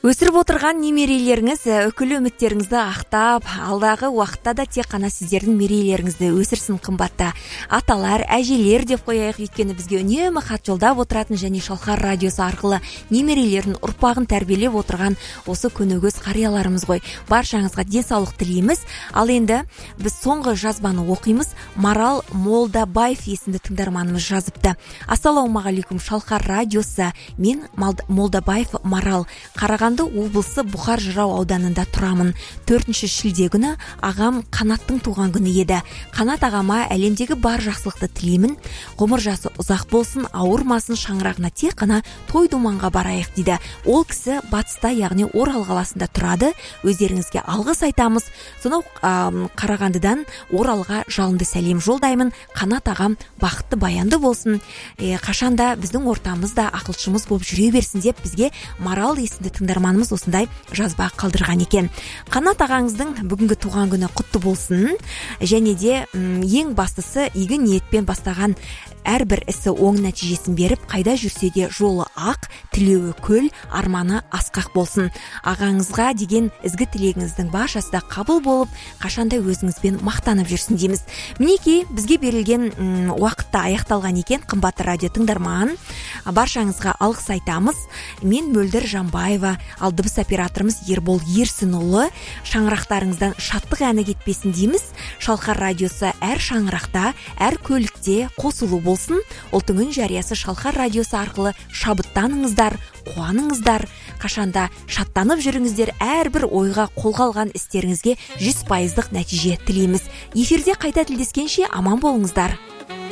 Өсіріп отырған немерелеріңіз үкілі үміттеріңізді ақтап, алдағы уақытта да тек қана сіздердің мерейлеріңізді өсірсін қымбатта аталар, әжелер деп қояйық. Өйткені бізге үнемі хат жолдап отыратын және Шалқар радиосы арқылы немерелердің ұрпағын тәрбиелеп отырған осы көнегөз қарияларымыз ғой. Баршаңызға денсаулық тілейміз. Ал енді біз соңғы жазбаны оқимыз. Марал Молдабаев есімді тыңдарманымыз жазыпты. Ассалаумағалейкум, Шалқар радиосы. Мен Молдабаев Марал. Қарағанды облысы Бұқар Жырау ауданында тұрамын. 4 шілде күні ағам Қанаттың туған күні еді. Қанат ағама әлемдегі бар жақсылықты тілеймін. Ғұмыр жасы ұзақ болсын, ауырмасын, шаңырағына тек қана той думанға барайық дейді. Ол кісі батыста, яғни Орал қаласында тұрады. Өздеріңізге алғыс айтамыз. Сонау Қарағандыдан Оралға жалынды сәлем жолдаймын. Қанат ағам бақытты баянды болсын. Қашанда біздің ортамызда ақылшымыз болып жүре берсін деп бізге Марал есімді тыңдарманымыз осындай жазба қалдырған екен. Қанат ағаңыздың бүгінгі туған күні құтты болсын. Және де ең бастысы игі ниетпен бастаған әрбір ісі оң нәтижесін беріп, қайда жүрсе де жолы ақ, тілеуі көл, арманы асқақ болсын. Ағаңызға деген ізгі тілегіңіздің баршасы да қабыл болып, қашанда өзіңізбен мақтанып жүрсін дейміз. Мінекей, бізге берілген уақытта аяқталған екен, қымбатты радио тыңдарман. Баршаңызға алғыс айтамыз. Мен Мөлдір Жанбаева, ал дыбыс операторымыз Ербол Ерсінұлы. Шаңырақтарыңыздан шаттық әні кетпесін дейміз. Шалқар радиосы әр шаңырақта, әр көлікте қосылу болсын. Ұлттың үн жариясы Шалқар радиосы арқылы шабыттаныңыздар, қуаныңыздар. Қашанда шаттанып жүріңіздер. Әрбір ойға қолға алған істеріңізге 100% нәтиже тілейміз. Эфирде қайта тілдескенше аман болыңыздар.